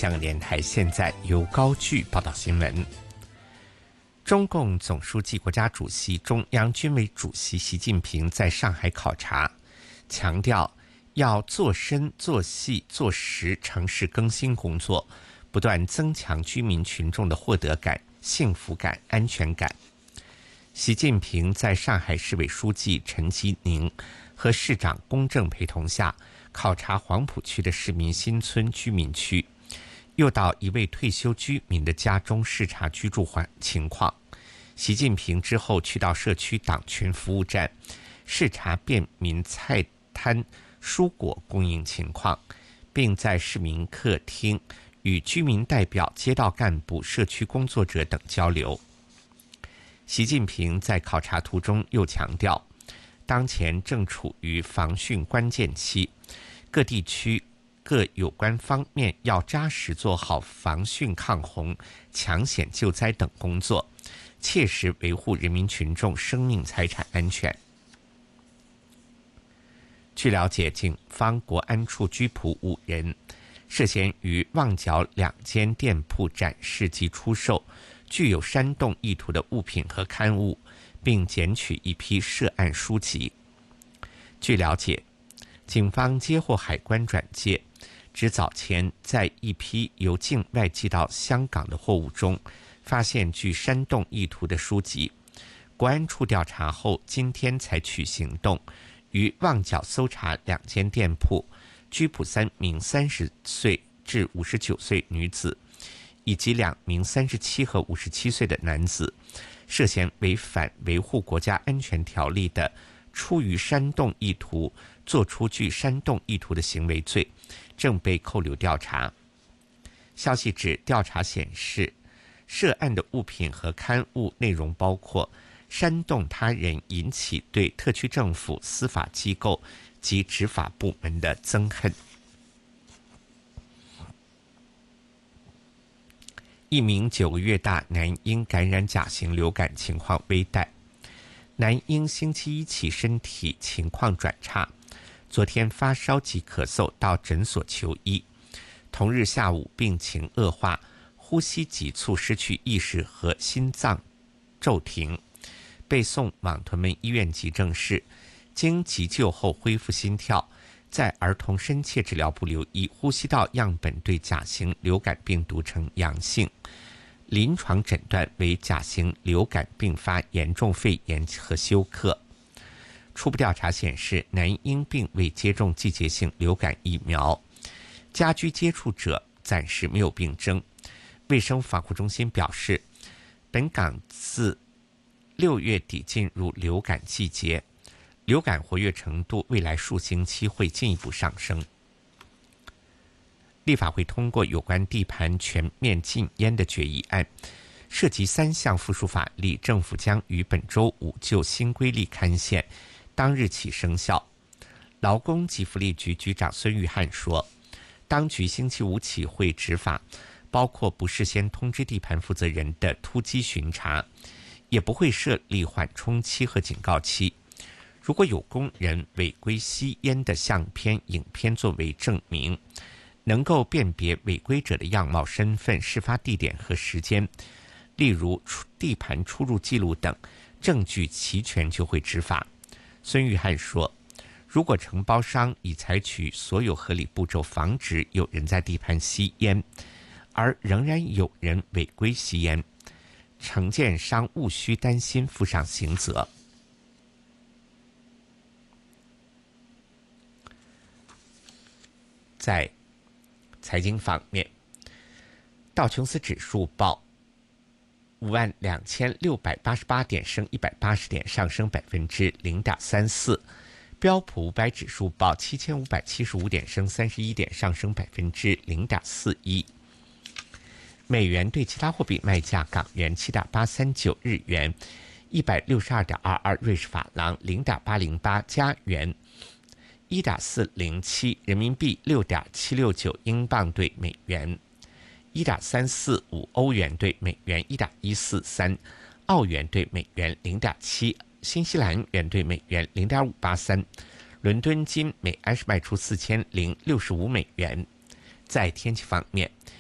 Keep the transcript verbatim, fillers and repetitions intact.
香港电台现在由高炬报道新闻。中共总书记、国家主席、中央军委主席习近平在上海考察，强调要做深、做细、做实城市更新工作，不断增强居民群众的获得感、幸福感、安全感。习近平在上海市委书记陈吉宁和市长龚正陪同下，考察黄浦区的市民新村居民区，又到一位退休居民的家中视察居住环情况。习近平之后去到社区党群服务站，视察便民菜摊蔬果供应情况，并在市民客厅与居民代表、街道干部、社区工作者等交流。习近平在考察途中又强调，当前正处于防汛关键期，各地区各有关方面要扎实做好防汛抗洪、抢险救灾等工作，切实维护人民群众生命财产安全。据了解，警方国安处拘捕五人，涉嫌于旺角两间店铺展示及出售具有煽动意图的物品和刊物，并检取一批涉案书籍。据了解，警方接获海关转介，指早前在一批由境外寄到香港的货物中发现具煽动意图的书籍。国安处调查后，今天采取行动，于旺角搜查两间店铺，拘捕三名三十岁至五十九岁女子，以及两名三十七和五十七岁的男子，涉嫌违反维护国家安全条例的出于煽动意图做出具煽动意图的行为罪，正被扣留调查。消息指，调查显示，涉案的物品和刊物内容包括煽动他人引起对特区政府、司法机构及执法部门的憎恨。一名九个月大男婴感染甲型流感情况危殆，男婴星期一起身体情况转差，昨天发烧及咳嗽，到诊所求医。同日下午病情恶化，呼吸急促，失去意识和心脏骤停，被送往屯门医院急诊室，经急救后恢复心跳，在儿童深切治疗部留医，呼吸道样本对甲型流感病毒呈阳性，临床诊断为甲型流感并发严重肺炎和休克。初步调查显示，男婴并未接种季节性流感疫苗，家居接触者暂时没有病征。卫生防护中心表示，本港自六月底进入流感季节，流感活跃程度未来数星期会进一步上升。立法会通过有关地盘全面禁烟的决议案，涉及三项附属法例，政府将于本周五就新规例刊宪，当日起生效。劳工及福利局局长孙玉菡说，当局星期五起会执法，包括不事先通知地盘负责人的突击巡查，也不会设立缓冲期和警告期。如果有工人违规吸烟的相片、影片作为证明，能够辨别违规者的样貌、身份、事发地点和时间，例如地盘出入记录等，证据齐全就会执法。孙玉菡说，如果承包商已采取所有合理步骤防止有人在地盘吸烟，而仍然有人违规吸烟，承建商务需担心负上刑责。在财经方面，道琼斯指数报五万两千六百八十八点，升一百八十点，上升百分之零点三四。标普五百指数报七千五百七十五点，升三十一点，上升百分之零点四一。美元对其他货币卖价：港元七点八三九，日元一百六十二点二二，瑞士法郎零点八零八，加元一点四零七，人民币六点七六九，英镑对美元一点三四五，欧元对美元一点一四三，澳元对美元零点七，新西兰元对美元零点五八三。伦敦金每安士卖出四千零六十五美元。在天气方面，